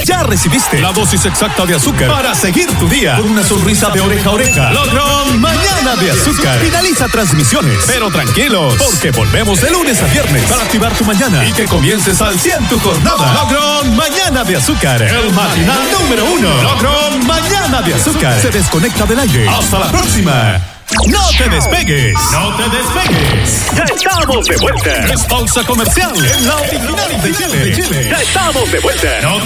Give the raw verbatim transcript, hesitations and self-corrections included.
Ya recibiste la dosis exacta de azúcar para seguir tu día con una sonrisa de oreja a oreja. Logrón Mañana de Azúcar. Finaliza transmisiones, pero tranquilos, porque volvemos de lunes a viernes para activar tu mañana y que comiences al cien tu jornada. Logrón Mañana de Azúcar, el matinal número uno. Logrón Mañana de Azúcar se desconecta del aire. Hasta la próxima. No te despegues, no te despegues. Ya estamos de vuelta. Es pausa comercial en la original de Chile. Ya estamos de vuelta. No